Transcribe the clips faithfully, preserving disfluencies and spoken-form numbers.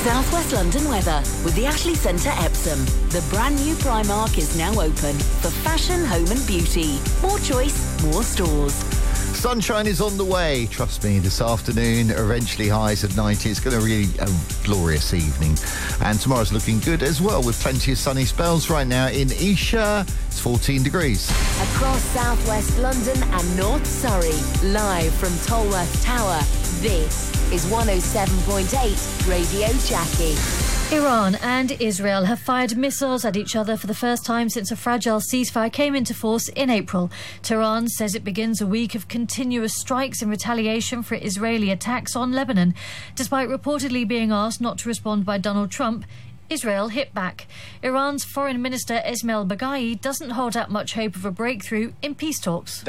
South West London weather with the Ashley Centre Epsom. The brand new Primark is now open for fashion, home and beauty. More choice, more stores. Sunshine is on the way, trust me, this afternoon. Eventually highs of ninety. It's going to be a glorious evening. And tomorrow's looking good as well, with plenty of sunny spells. Right now in Esher, it's fourteen degrees. Across South West London and North Surrey, live from Tolworth Tower, this is one oh seven point eight Radio Jackie. Iran and Israel have fired missiles at each other for the first time since a fragile ceasefire came into force in April. Tehran says it begins a week of continuous strikes in retaliation for Israeli attacks on Lebanon. Despite reportedly being asked not to respond by Donald Trump, Israel hit back. Iran's Foreign Minister Esmail Baghaei doesn't hold out much hope of a breakthrough in peace talks.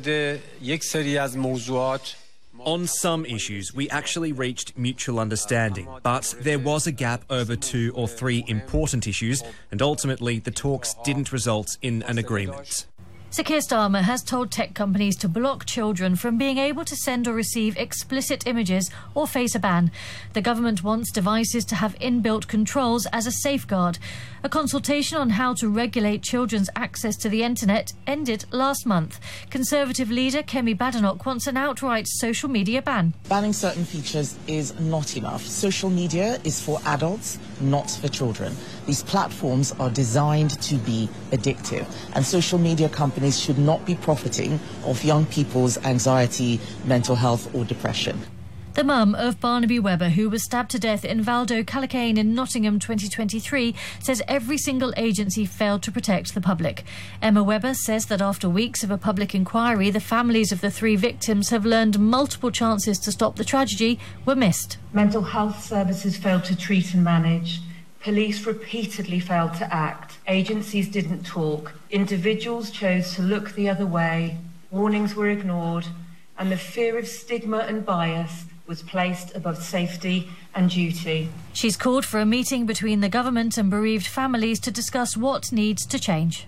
On some issues, we actually reached mutual understanding, but there was a gap over two or three important issues, and ultimately the talks didn't result in an agreement. Sir Keir Starmer has told tech companies to block children from being able to send or receive explicit images or face a ban. The government wants devices to have inbuilt controls as a safeguard. A consultation on how to regulate children's access to the internet ended last month. Conservative leader Kemi Badenoch wants an outright social media ban. Banning certain features is not enough. Social media is for adults, not for children. These platforms are designed to be addictive, and social media companies should not be profiting off young people's anxiety, mental health or depression. The mum of Barnaby Webber, who was stabbed to death in Valdo Calicane in Nottingham twenty twenty-three, says every single agency failed to protect the public. Emma Webber says that after weeks of a public inquiry, the families of the three victims have learned multiple chances to stop the tragedy were missed. Mental health services failed to treat and manage. Police repeatedly failed to act. Agencies didn't talk. Individuals chose to look the other way. Warnings were ignored. And the fear of stigma and bias was placed above safety and duty. She's called for a meeting between the government and bereaved families to discuss what needs to change.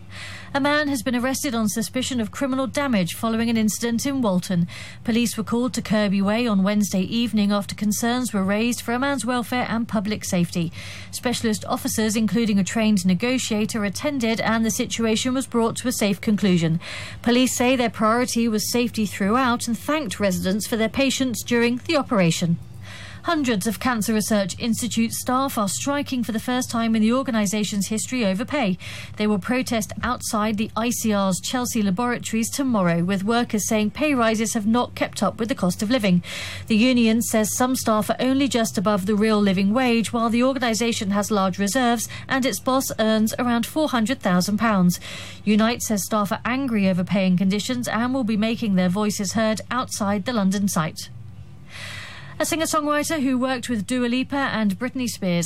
A man has been arrested on suspicion of criminal damage following an incident in Walton. Police were called to Kirby Way on Wednesday evening after concerns were raised for a man's welfare and public safety. Specialist officers, including a trained negotiator, attended and the situation was brought to a safe conclusion. Police say their priority was safety throughout and thanked residents for their patience during the operation. Hundreds of Cancer Research Institute staff are striking for the first time in the organisation's history over pay. They will protest outside the I C R's Chelsea laboratories tomorrow, with workers saying pay rises have not kept up with the cost of living. The union says some staff are only just above the real living wage, while the organisation has large reserves and its boss earns around four hundred thousand pounds. Unite says staff are angry over paying conditions and will be making their voices heard outside the London site. A singer-songwriter who worked with Dua Lipa and Britney Spears